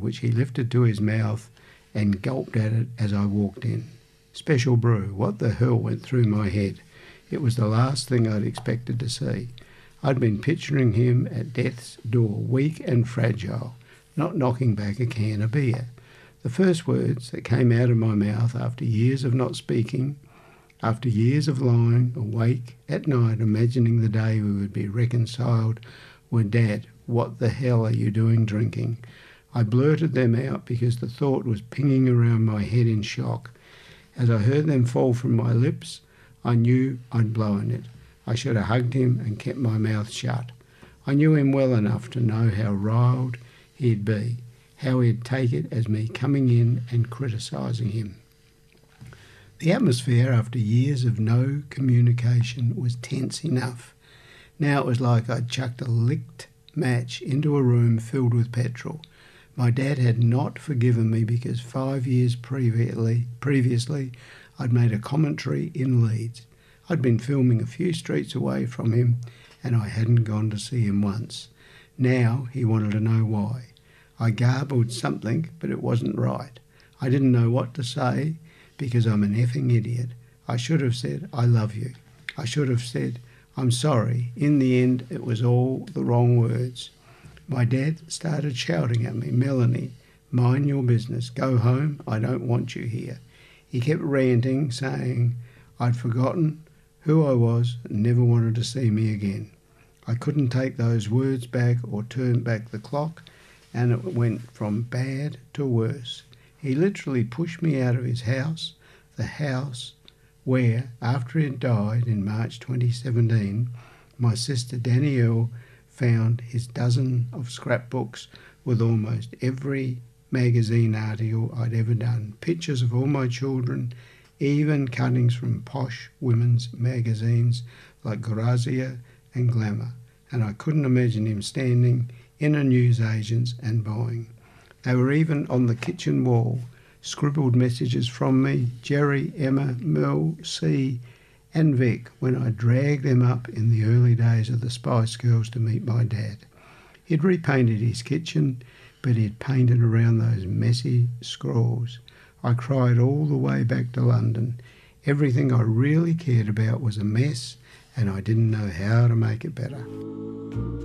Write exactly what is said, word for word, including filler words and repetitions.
which he lifted to his mouth and gulped at it as I walked in. Special brew. What the hell went through my head? It was the last thing I'd expected to see. I'd been picturing him at death's door, weak and fragile, not knocking back a can of beer. The first words that came out of my mouth after years of not speaking, after years of lying awake at night imagining the day we would be reconciled, were, "Dad, what the hell are you doing drinking?" I blurted them out because the thought was pinging around my head in shock. As I heard them fall from my lips, I knew I'd blown it. I should have hugged him and kept my mouth shut. I knew him well enough to know how riled he'd be, how he'd take it as me coming in and criticising him. The atmosphere after years of no communication was tense enough. Now it was like I'd chucked a licked match into a room filled with petrol. My dad had not forgiven me because five years previously, previously I'd made a commentary in Leeds. I'd been filming a few streets away from him and I hadn't gone to see him once. Now he wanted to know why. I garbled something, but it wasn't right. I didn't know what to say because I'm an effing idiot. I should have said, "I love you." I should have said, "I'm sorry." In the end, it was all the wrong words. My dad started shouting at me, "Melanie, mind your business. Go home. I don't want you here." He kept ranting, saying I'd forgotten who I was and never wanted to see me again. I couldn't take those words back or turn back the clock, and it went from bad to worse. He literally pushed me out of his house, the house where, after he had died in March twenty seventeen, my sister Danielle found his dozen of scrapbooks with almost every magazine article I'd ever done, pictures of all my children, even cuttings from posh women's magazines like Grazia and Glamour, and I couldn't imagine him standing in a newsagent's and buying. They were even on the kitchen wall, scribbled messages from me, Jerry, Emma, Mel, C and Vic, when I dragged them up in the early days of the Spice Girls to meet my dad. He'd repainted his kitchen, but he'd painted around those messy scrawls. I cried all the way back to London. Everything I really cared about was a mess, and I didn't know how to make it better.